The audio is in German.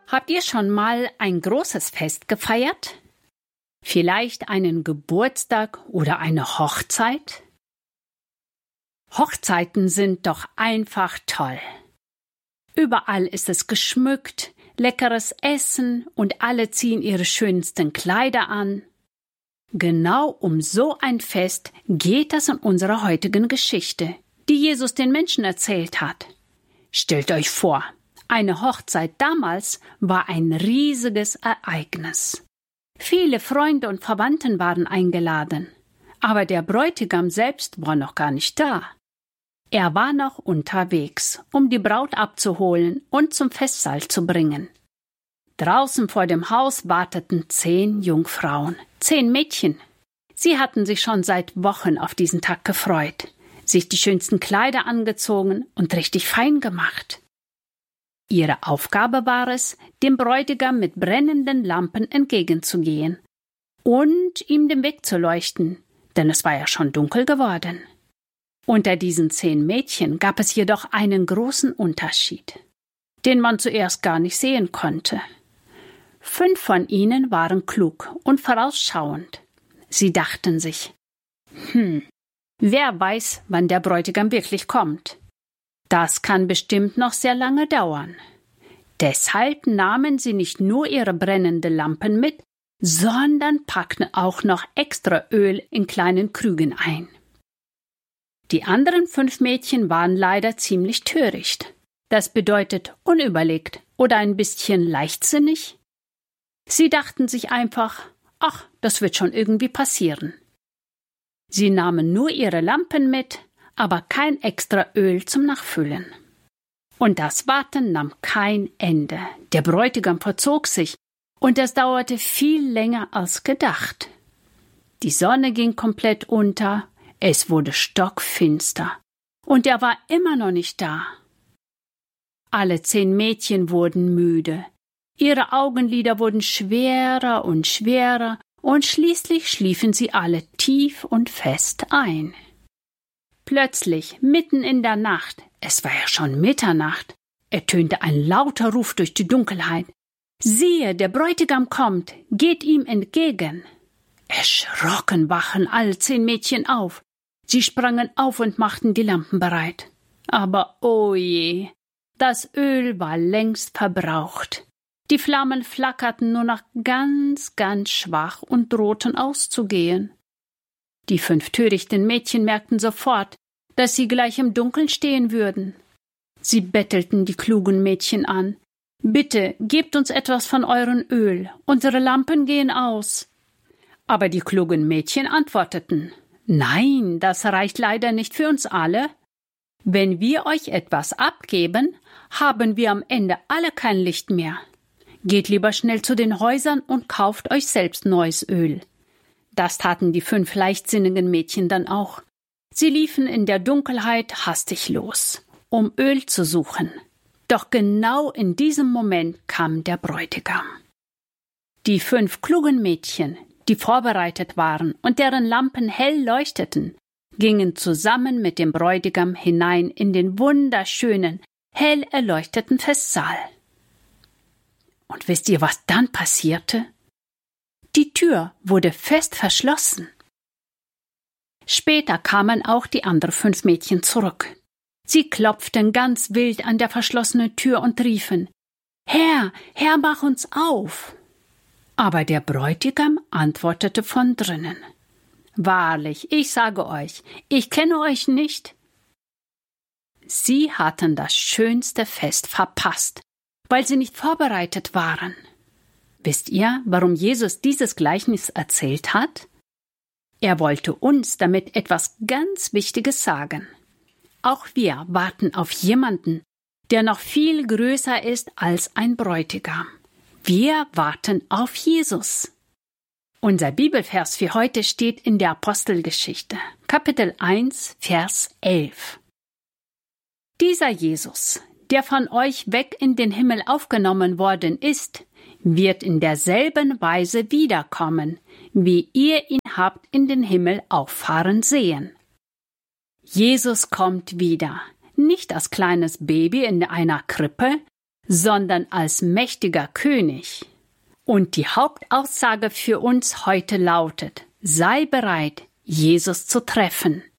Habt ihr schon mal ein großes Fest gefeiert? Vielleicht einen Geburtstag oder eine Hochzeit? Hochzeiten sind doch einfach toll. Überall ist es geschmückt, leckeres Essen und alle ziehen ihre schönsten Kleider an. Genau um so ein Fest geht es in unserer heutigen Geschichte, die Jesus den Menschen erzählt hat. Stellt euch vor, eine Hochzeit damals war ein riesiges Ereignis. Viele Freunde und Verwandten waren eingeladen, aber der Bräutigam selbst war noch gar nicht da. Er war noch unterwegs, um die Braut abzuholen und zum Festsaal zu bringen. Draußen vor dem Haus warteten 10 Jungfrauen, 10 Mädchen. Sie hatten sich schon seit Wochen auf diesen Tag gefreut, sich die schönsten Kleider angezogen und richtig fein gemacht. Ihre Aufgabe war es, dem Bräutigam mit brennenden Lampen entgegenzugehen und ihm den Weg zu leuchten, denn es war ja schon dunkel geworden. Unter diesen 10 Mädchen gab es jedoch einen großen Unterschied, den man zuerst gar nicht sehen konnte. 5 von ihnen waren klug und vorausschauend. Sie dachten sich, wer weiß, wann der Bräutigam wirklich kommt. Das kann bestimmt noch sehr lange dauern. Deshalb nahmen sie nicht nur ihre brennenden Lampen mit, sondern packten auch noch extra Öl in kleinen Krügen ein. Die anderen 5 Mädchen waren leider ziemlich töricht. Das bedeutet unüberlegt oder ein bisschen leichtsinnig. Sie dachten sich einfach, ach, das wird schon irgendwie passieren. Sie nahmen nur ihre Lampen mit, aber kein extra Öl zum Nachfüllen. Und das Warten nahm kein Ende. Der Bräutigam verzog sich, und es dauerte viel länger als gedacht. Die Sonne ging komplett unter, es wurde stockfinster, und er war immer noch nicht da. Alle 10 Mädchen wurden müde, ihre Augenlider wurden schwerer und schließlich schliefen sie alle tief und fest ein. Plötzlich, mitten in der Nacht, es war ja schon Mitternacht, ertönte ein lauter Ruf durch die Dunkelheit. »Siehe, der Bräutigam kommt, geht ihm entgegen!« Erschrocken wachen alle 10 Mädchen auf. Sie sprangen auf und machten die Lampen bereit. Aber oh je, das Öl war längst verbraucht. Die Flammen flackerten nur noch ganz, ganz schwach und drohten auszugehen. Die 5 törichten Mädchen merkten sofort, dass sie gleich im Dunkeln stehen würden. Sie bettelten die klugen Mädchen an. »Bitte, gebt uns etwas von eurem Öl, unsere Lampen gehen aus.« Aber die klugen Mädchen antworteten, »Nein, das reicht leider nicht für uns alle. Wenn wir euch etwas abgeben, haben wir am Ende alle kein Licht mehr. Geht lieber schnell zu den Häusern und kauft euch selbst neues Öl.« Das taten die 5 leichtsinnigen Mädchen dann auch. Sie liefen in der Dunkelheit hastig los, um Öl zu suchen. Doch genau in diesem Moment kam der Bräutigam. Die 5 klugen Mädchen, die vorbereitet waren und deren Lampen hell leuchteten, gingen zusammen mit dem Bräutigam hinein in den wunderschönen, hell erleuchteten Festsaal. Und wisst ihr, was dann passierte? Die Tür wurde fest verschlossen. Später kamen auch die anderen 5 Mädchen zurück. Sie klopften ganz wild an der verschlossenen Tür und riefen, »Herr, Herr, mach uns auf!« Aber der Bräutigam antwortete von drinnen, »Wahrlich, ich sage euch, ich kenne euch nicht.« Sie hatten das schönste Fest verpasst, weil sie nicht vorbereitet waren. Wisst ihr, warum Jesus dieses Gleichnis erzählt hat? Er wollte uns damit etwas ganz Wichtiges sagen. Auch wir warten auf jemanden, der noch viel größer ist als ein Bräutigam. Wir warten auf Jesus. Unser Bibelvers für heute steht in der Apostelgeschichte, Kapitel 1, Vers 11. Dieser Jesus, der von euch weg in den Himmel aufgenommen worden ist, wird in derselben Weise wiederkommen, wie ihr ihn habt in den Himmel auffahren sehen. Jesus kommt wieder, nicht als kleines Baby in einer Krippe, sondern als mächtiger König. Und die Hauptaussage für uns heute lautet: Sei bereit, Jesus zu treffen.